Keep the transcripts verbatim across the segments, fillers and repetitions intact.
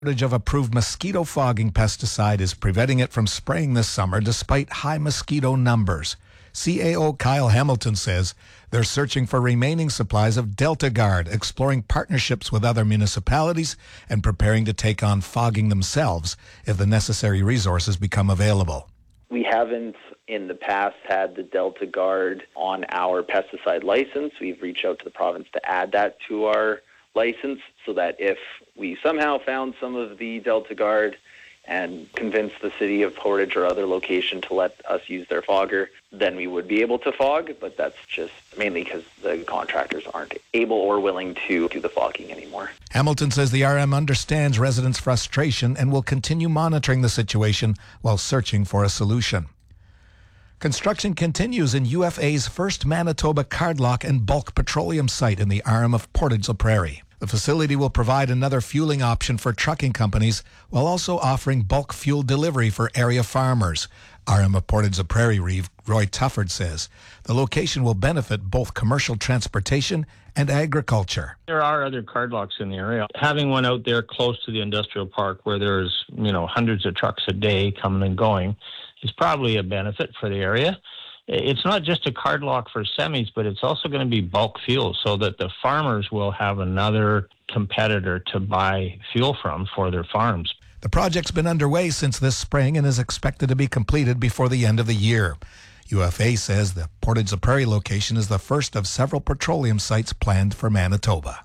shortage of approved mosquito fogging pesticide is preventing it from spraying this summer despite high mosquito numbers. C A O Kyle Hamilton says they're searching for remaining supplies of Delta Guard, exploring partnerships with other municipalities, and preparing to take on fogging themselves if the necessary resources become available. We haven't in the past had the Delta Guard on our pesticide license. We've reached out to the province to add that to our license so that if we somehow found some of the Delta Guard and convinced the city of Portage or other location to let us use their fogger, then we would be able to fog, but that's just mainly because the contractors aren't able or willing to do the fogging anymore. Hamilton says the R M understands residents' frustration and will continue monitoring the situation while searching for a solution. Construction continues in U F A's first Manitoba cardlock and bulk petroleum site in the arm of Portage La Prairie. The facility will provide another fueling option for trucking companies while also offering bulk fuel delivery for area farmers. R M of Portage La Prairie Reeve, Roy Tufford, says the location will benefit both commercial transportation and agriculture. There are other cardlocks in the area. Having one out there close to the industrial park where there's, you know, hundreds of trucks a day coming and going is probably a benefit for the area. It's not just a cardlock for semis, but it's also going to be bulk fuel so that the farmers will have another competitor to buy fuel from for their farms. The project's been underway since this spring and is expected to be completed before the end of the year. U F A says the Portage La Prairie location is the first of several petroleum sites planned for Manitoba.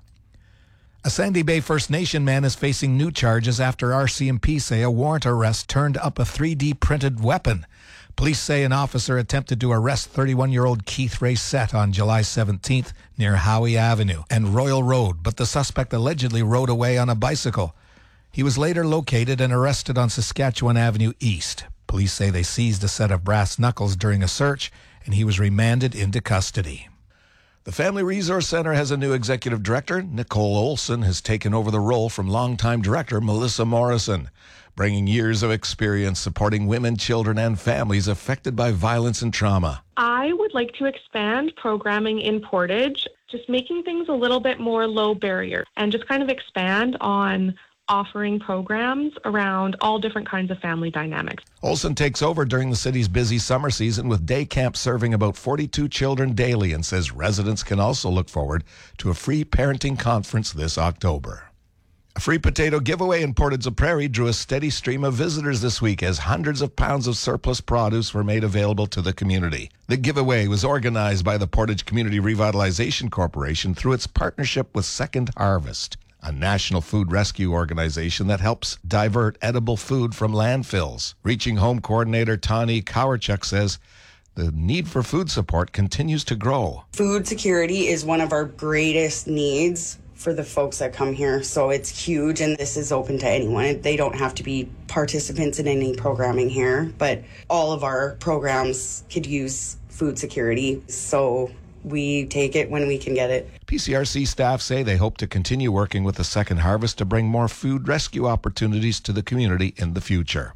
A Sandy Bay First Nation man is facing new charges after R C M P say a warrant arrest turned up a three D printed weapon. Police say an officer attempted to arrest thirty-one-year-old Keith Raysett on July seventeenth near Howie Avenue and Royal Road, but the suspect allegedly rode away on a bicycle. He was later located and arrested on Saskatchewan Avenue East. Police say they seized a set of brass knuckles during a search, and he was remanded into custody. The Family Resource Center has a new executive director. Nicole Olson has taken over the role from longtime director Melissa Morrison, bringing years of experience supporting women, children, and families affected by violence and trauma. I would like to expand programming in Portage, just making things a little bit more low barrier and just kind of expand on offering programs around all different kinds of family dynamics. Olson takes over during the city's busy summer season with day camp serving about forty-two children daily and says residents can also look forward to a free parenting conference this October. A free potato giveaway in Portage La Prairie drew a steady stream of visitors this week as hundreds of pounds of surplus produce were made available to the community. The giveaway was organized by the Portage Community Revitalization Corporation through its partnership with Second Harvest, a national food rescue organization that helps divert edible food from landfills. Reaching Home coordinator Tani Kowarchuk says the need for food support continues to grow. Food security is one of our greatest needs for the folks that come here, so it's huge, and this is open to anyone. They don't have to be participants in any programming here, but all of our programs could use food security, so we take it when we can get it. P C R C staff say they hope to continue working with the Second Harvest to bring more food rescue opportunities to the community in the future.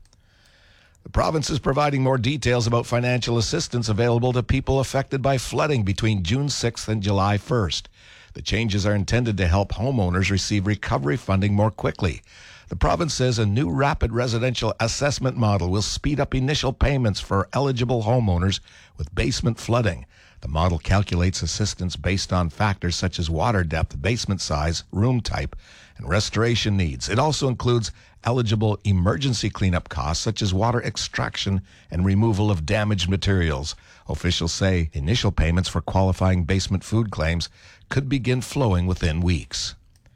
The province is providing more details about financial assistance available to people affected by flooding between June sixth and July first. The changes are intended to help homeowners receive recovery funding more quickly. The province says a new rapid residential assessment model will speed up initial payments for eligible homeowners with basement flooding. The model calculates assistance based on factors such as water depth, basement size, room type, and restoration needs. It also includes eligible emergency cleanup costs such as water extraction and removal of damaged materials. Officials say initial payments for qualifying basement food claims could begin flowing within weeks.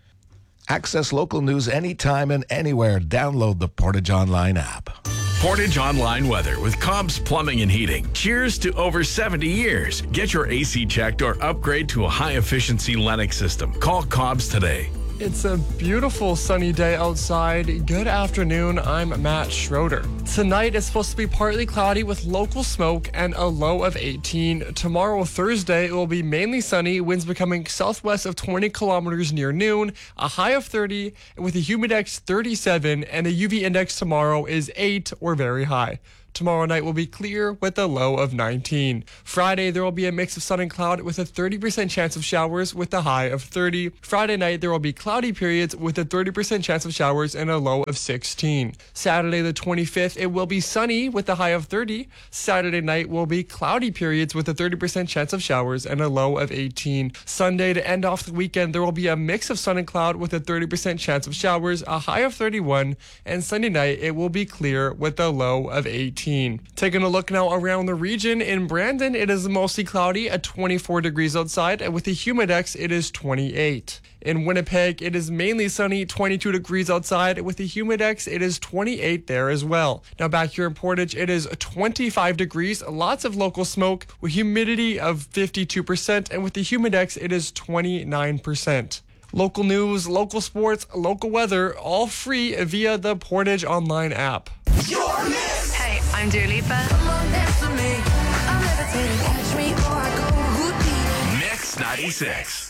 Access local news anytime and anywhere. Download the Portage Online app. Portage Online weather with Cobb's Plumbing and Heating. Cheers to over seventy years. Get your A C checked or upgrade to a high-efficiency Lennox system. Call Cobb's today. It's a beautiful sunny day outside. Good afternoon, I'm Matt Schroeder. Tonight is supposed to be partly cloudy with local smoke and a low of eighteen. Tomorrow, Thursday, it will be mainly sunny, winds becoming southwest of twenty kilometers near noon, a high of thirty, with a humidex thirty-seven, and the U V index tomorrow is eight or very high. Tomorrow night will be clear with a low of nineteen. Friday, there will be a mix of sun and cloud with a thirty percent chance of showers with a high of thirty. Friday night, there will be cloudy periods with a thirty percent chance of showers and a low of sixteen. Saturday the twenty-fifth, it will be sunny with a high of thirty. Saturday night will be cloudy periods with a thirty percent chance of showers and a low of eighteen. Sunday, to end off the weekend, there will be a mix of sun and cloud with a thirty percent chance of showers, a high of thirty-one. And Sunday night, it will be clear with a low of eighteen. Taking a look now around the region, in Brandon, it is mostly cloudy at twenty-four degrees outside, and with the humidex, it is twenty-eight. In Winnipeg, it is mainly sunny, twenty-two degrees outside. With the humidex, it is twenty-eight there as well. Now back here in Portage, it is twenty-five degrees, lots of local smoke with humidity of fifty-two percent, and with the humidex, it is twenty-nine percent. Local news, local sports, local weather, all free via the Portage Online app. Hey, I'm Dua Lipa. Mix ninety-six.